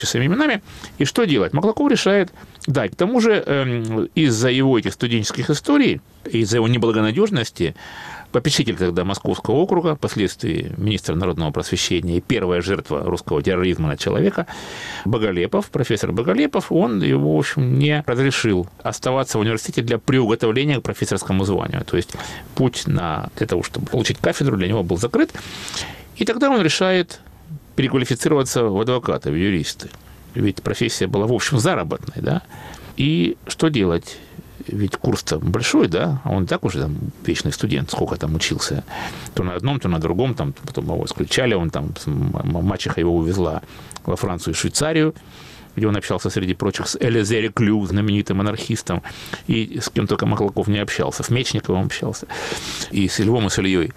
своими именами. И что делать? Маклаков решает, да, к тому же из-за его этих студенческих историй, из-за его неблагонадежности, попечитель тогда Московского округа, впоследствии министр народного просвещения и первая жертва русского терроризма на человека, Боголепов, профессор Боголепов, он его, в общем, не разрешил оставаться в университете для приуготовления к профессорскому званию. То есть путь для того, чтобы получить кафедру, для него был закрыт. И тогда он решает переквалифицироваться в адвокаты, в юристы. Ведь профессия была, в общем, заработной, да. И что делать? Ведь курс-то большой, да, а он так уже там вечный студент, сколько там учился. То на одном, то на другом, там, потом его исключали, он там, мачеха его увезла во Францию и Швейцарию, где он общался, среди прочих, с Элизе Реклю, знаменитым анархистом, и с кем только Маклаков не общался, с Мечниковым общался, и с Львом, и с Ильей.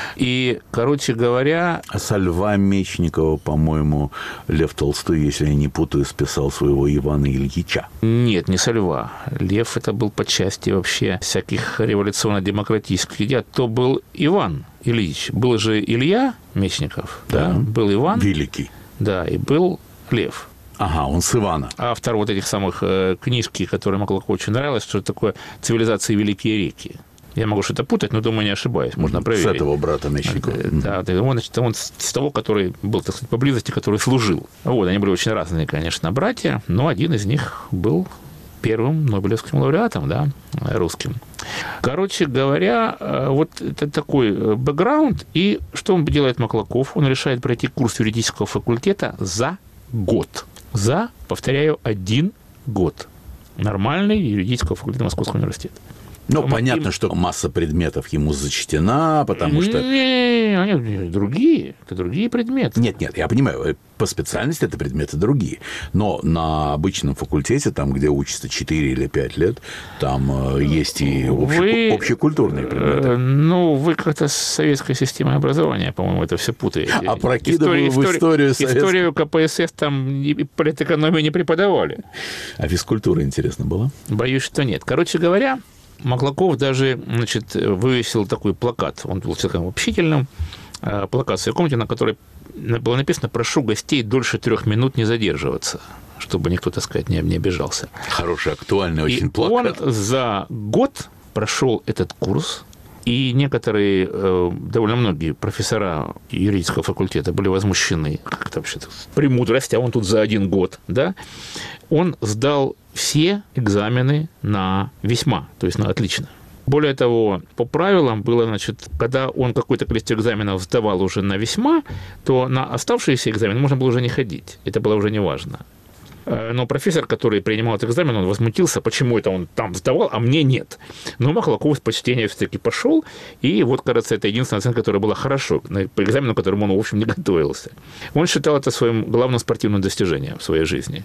И, короче говоря... А со Льва Мечникова, по-моему, Лев Толстой, если я не путаю, списал своего Ивана Ильича. Нет, не со Льва. Лев это был по части вообще всяких революционно-демократических идей, то был Иван Ильич. Был же Илья Мечников, да? Был Иван. Великий. Да, и был Лев. Ага, он с Ивана. Автор вот этих самых книжки, которые Маклакову очень нравилось, что такое «Цивилизация и великие реки». Я могу что-то путать, но, думаю, не ошибаюсь. Можно проверить. С этого брата Мечникова. Да, он с того, который был, так сказать, поблизости, который служил. Вот, они были очень разные, конечно, братья, но один из них был первым нобелевским лауреатом, да, русским. Короче говоря, вот это такой бэкграунд. И что он делает Маклаков? Он решает пройти курс юридического факультета за год. Повторяю, 1 год. Нормальный юридического факультета Московского университета. Ну, понятно, что масса предметов ему зачтена, потому что... Нет, другие. Это другие предметы. Нет, я понимаю, по специальности это предметы другие. Но на обычном факультете, там, где учатся 4 или 5 лет, там есть и общекультурные предметы. Ну, вы как-то с советской системой образования, по-моему, это все путаете. Опрокидываю в историю советскую. Историю КПСС там и политэкономию не преподавали. А физкультура, интересно, была? Боюсь, что нет. Короче говоря, Маклаков даже, значит, вывесил такой плакат, он был человеком общительным, плакат в своей комнате, на которой было написано: «Прошу гостей дольше 3 минут не задерживаться», чтобы никто, так сказать, не обижался. Хороший, актуальный очень плакат. И он за год прошел этот курс, и некоторые, довольно многие профессора юридического факультета были возмущены, как-то вообще премудрость, а он тут за 1 год, да, он сдал все экзамены на весьма, то есть на отлично. Более того, по правилам было, значит, когда он какое-то количество экзаменов сдавал уже на весьма, то на оставшиеся экзамены можно было уже не ходить. Это было уже не важно. Но профессор, который принимал этот экзамен, он возмутился, почему это он там сдавал, а мне нет. Но Маклаков с почтения все-таки пошел, и вот, кажется, это единственная оценка, которая была хорошо, по экзамену, к которому он, в общем, не готовился. Он считал это своим главным спортивным достижением в своей жизни.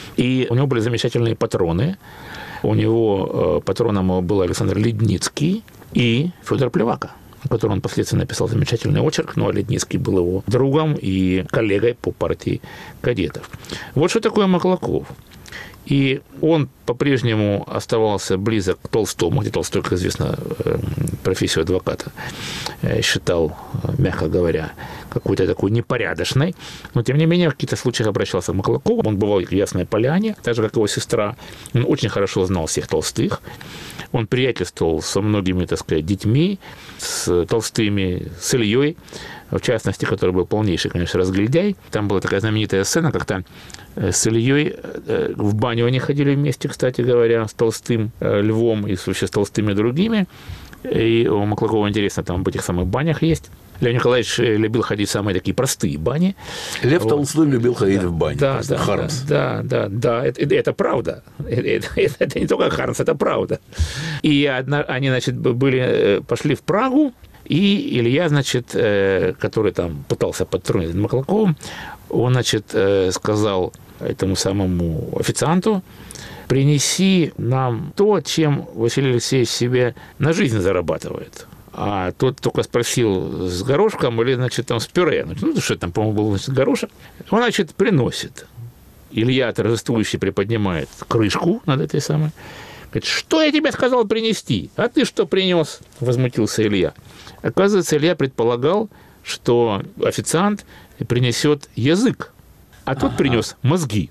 И у него были замечательные патроны. У него патроном был Александр Ледницкий и Федор Плевака, о котором он впоследствии написал замечательный очерк, но Ледницкий был его другом и коллегой по партии кадетов. Вот что такое Маклаков. И он по-прежнему оставался близок к Толстому, где Толстой, как известно, профессию адвоката считал, мягко говоря, какой-то такой непорядочной. Но, тем не менее, в каких-то случаях обращался к Маклакову. Он бывал в Ясной Поляне, так же, как его сестра. Он очень хорошо знал всех Толстых. Он приятельствовал со многими, так сказать, детьми, с Толстыми, с Ильей, в частности, который был полнейший, конечно, разгильдяй. Там была такая знаменитая сцена, как-то с Ильей в баню они ходили вместе, кстати говоря, с Толстым, Львом и вообще с Толстыми другими. И у Маклакова интересно, там в этих самых банях есть. Лев Николаевич любил ходить в самые такие простые бани. Лев Толстой любил ходить в бане. Да, Хармс. Да, это правда. Это не только Хармс, это правда. И они, значит, пошли в Прагу, и Илья, значит, который там пытался подтрунить Маклаковым, он, значит, сказал этому самому официанту: принеси нам то, чем Василий Алексеевич себе на жизнь зарабатывает. А тот только спросил, с горошком или, значит, там с пюре. Ну, что там, по-моему, был, значит, горошек. Он, значит, приносит. Илья торжествующе приподнимает крышку над этой самой. Говорит: что я тебе сказал принести? А ты что принес? Возмутился Илья. Оказывается, Илья предполагал, что официант принесет язык. А тот принес мозги.